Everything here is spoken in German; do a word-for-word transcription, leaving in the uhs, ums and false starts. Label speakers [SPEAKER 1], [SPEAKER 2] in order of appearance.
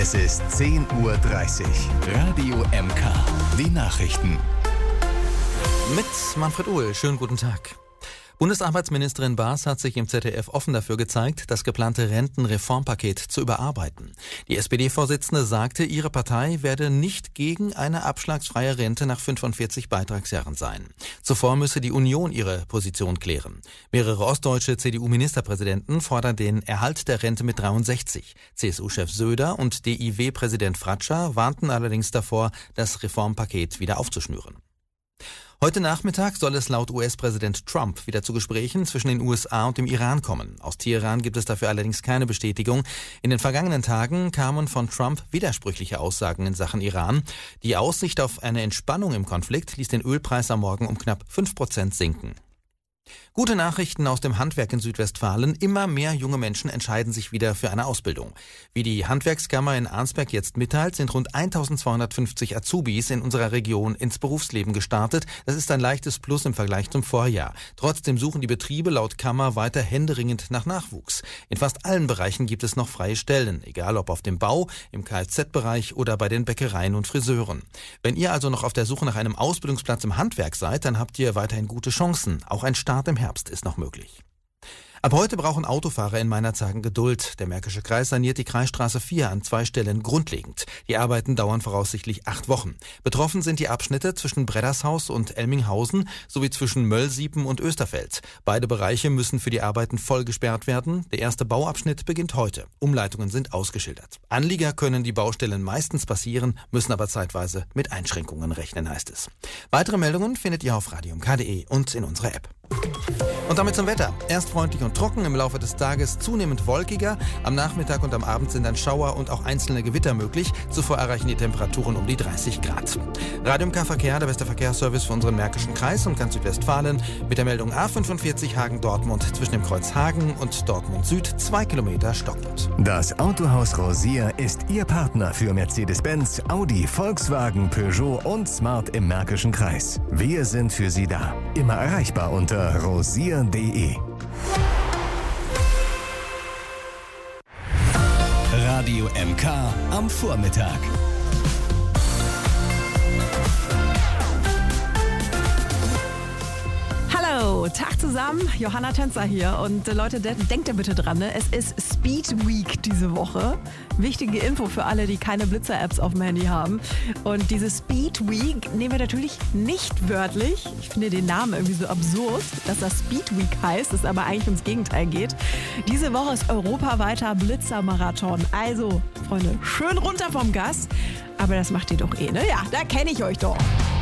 [SPEAKER 1] Es ist zehn Uhr dreißig. Radio M K. Die Nachrichten.
[SPEAKER 2] Mit Manfred Uhl. Schönen guten Tag. Bundesarbeitsministerin Baas hat sich im Z D F offen dafür gezeigt, das geplante Rentenreformpaket zu überarbeiten. Die S P D-Vorsitzende sagte, ihre Partei werde nicht gegen eine abschlagsfreie Rente nach fünfundvierzig Beitragsjahren sein. Zuvor müsse die Union ihre Position klären. Mehrere ostdeutsche C D U-Ministerpräsidenten fordern den Erhalt der Rente mit dreiundsechzig. C S U-Chef Söder und D I W-Präsident Fratscher warnten allerdings davor, das Reformpaket wieder aufzuschnüren. Heute Nachmittag soll es laut U S-Präsident Trump wieder zu Gesprächen zwischen den U S A und dem Iran kommen. Aus Teheran gibt es dafür allerdings keine Bestätigung. In den vergangenen Tagen kamen von Trump widersprüchliche Aussagen in Sachen Iran. Die Aussicht auf eine Entspannung im Konflikt ließ den Ölpreis am Morgen um knapp fünf Prozent sinken. Gute Nachrichten aus dem Handwerk in Südwestfalen. Immer mehr junge Menschen entscheiden sich wieder für eine Ausbildung. Wie die Handwerkskammer in Arnsberg jetzt mitteilt, sind rund eintausendzweihundertfünfzig Azubis in unserer Region ins Berufsleben gestartet. Das ist ein leichtes Plus im Vergleich zum Vorjahr. Trotzdem suchen die Betriebe laut Kammer weiter händeringend nach Nachwuchs. In fast allen Bereichen gibt es noch freie Stellen, egal ob auf dem Bau, im Kfz-Bereich oder bei den Bäckereien und Friseuren. Wenn ihr also noch auf der Suche nach einem Ausbildungsplatz im Handwerk seid, dann habt ihr weiterhin gute Chancen. Auch ein Start im Herbst ist noch möglich. Ab heute brauchen Autofahrer in Meinerzhagen Geduld. Der Märkische Kreis saniert die Kreisstraße vier an zwei Stellen grundlegend. Die Arbeiten dauern voraussichtlich acht Wochen. Betroffen sind die Abschnitte zwischen Breddershaus und Elminghausen sowie zwischen Möllsiepen und Österfeld. Beide Bereiche müssen für die Arbeiten voll gesperrt werden. Der erste Bauabschnitt beginnt heute. Umleitungen sind ausgeschildert. Anlieger können die Baustellen meistens passieren, müssen aber zeitweise mit Einschränkungen rechnen, heißt es. Weitere Meldungen findet ihr auf radio m k punkt d e und in unserer App. Und damit zum Wetter. Erst freundlich und trocken, im Laufe des Tages zunehmend wolkiger. Am Nachmittag und am Abend sind dann Schauer und auch einzelne Gewitter möglich. Zuvor erreichen die Temperaturen um die dreißig Grad. Radio M K Verkehr, der beste Verkehrsservice für unseren Märkischen Kreis und ganz Südwestfalen. Mit der Meldung A fünfundvierzig Hagen-Dortmund zwischen dem Kreuz Hagen und Dortmund Süd zwei Kilometer stockend.
[SPEAKER 1] Das Autohaus Rosier ist Ihr Partner für Mercedes-Benz, Audi, Volkswagen, Peugeot und Smart im Märkischen Kreis. Wir sind für Sie da. Immer erreichbar unter rosier punkt d e. Radio M K am Vormittag.
[SPEAKER 3] Hallo, Tag zusammen, Johanna Tänzer hier und äh, Leute, de- denkt ihr bitte dran, ne? Es ist Speed Week diese Woche. Wichtige Info für alle, die keine Blitzer-Apps auf dem Handy haben. Und diese Speed Week nehmen wir natürlich nicht wörtlich. Ich finde den Namen irgendwie so absurd, dass das Speed Week heißt, es aber eigentlich ums Gegenteil geht. Diese Woche ist europaweiter Blitzermarathon. Also, Freunde, schön runter vom Gas. Aber das macht ihr doch eh, ne? Ja, da kenne ich euch doch.